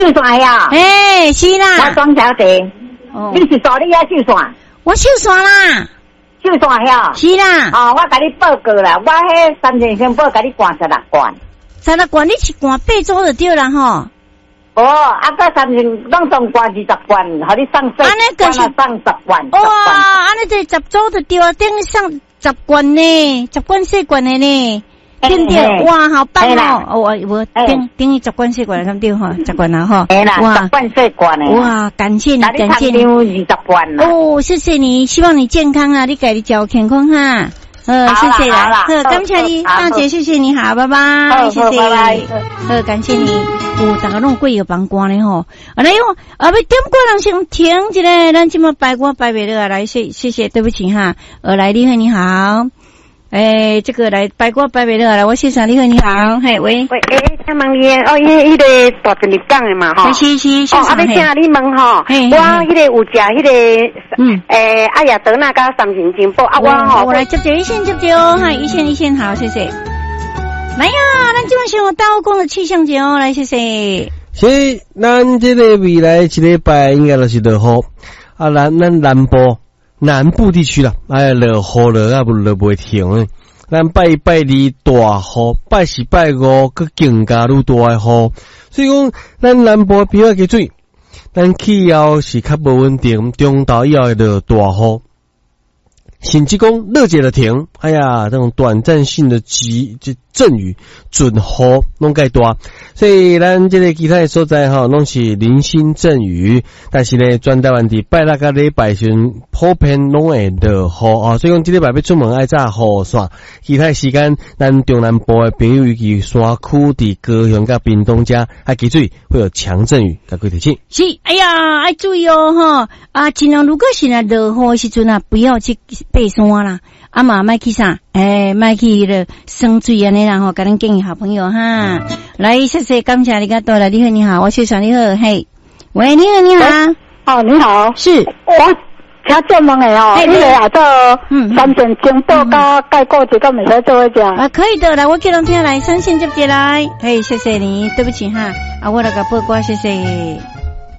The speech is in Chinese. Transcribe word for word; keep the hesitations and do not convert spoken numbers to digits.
秀山呀？ 哎，是啦。 我庄小姐， 哦， 你是做你遐秀山？ 我秀山啦。 秀山呀？ 是啦。 哦，我甲你报告啦，我迄三千元宝甲你灌十六罐。 十六罐你是灌八组就对啦吼。 哦，啊，个三千拢总灌二十罐，互你送十， 安尼就是送十罐。 哇，安尼这十组就对啊，等于送十罐呢，十罐四罐的呢。对对，哇，好棒哦！我我等等于十罐四罐，他们对哈，十罐了哈。 哇，十罐四罐呢。 哇，感谢你，感谢你。 二十罐了。 哦，谢谢你，希望你健康啊，你家己照健康哈。呃，谢谢啦，好，感谢你，大姐，谢谢你好，拜拜，谢谢，好，感谢你。哦，大家拢贵有帮关的吼。啊，来哟，啊，要点过人先停一个，咱今么拜我拜别了，来谢谢谢，对不起哈。呃，来，你好，你好。诶、欸，这个来拜过拜别了，来我先生你好，你好，嘿喂喂，诶、欸，请问你哦，伊迄个大一日讲的嘛吼， 是是是， 哦，啊，要请你问吼，我迄个有食迄个，嗯，诶、欸，阿雅德那甲三型金宝，啊，我吼， 我来接接一线接接哦，嗨，一线一线好，谢谢。来呀，咱今晚先有刀工的气象节哦，来谢谢。 所以咱这个未来一礼拜应该就是落雨，啊，咱咱南部。南部地区啦，哎，落雨落啊，不落不会停诶。咱拜拜二大雨，拜四拜五佮更加愈大诶雨，所以讲咱南部比较积水，咱气候是较无稳定，中昼以后会落大雨，甚至讲落一就停。哎呀，这种短暂性的急就阵雨、准雨拢介大，所以咱这个其他的所在哈，拢是零星阵雨，但是呢，全台湾伫拜六甲礼拜时普遍拢会落雨啊，所以讲这礼拜要出门爱早雨伞，其他时间咱中南部的朋友以及山区伫高雄甲屏东遮还记水会有强阵雨，甲各位提醒。 是，哎呀，爱注意哦哈啊，尽量如果是来落雨时阵啊，不要去爬山啦。啊嘛，卖去啥？诶，卖去了生水安尼啦吼，甲咱建议好朋友哈。来，谢谢，感谢你个到来，你好，你好，我是小你好，嘿，喂，你好，你好， 哦，你好， 是我请做问的哦，迄个啊做三线金宝加盖过一个，未使做一下啊，可以的，来，我叫人听来，三线接接来，嘿，谢谢你，对不起哈，啊，我来个报告，谢谢。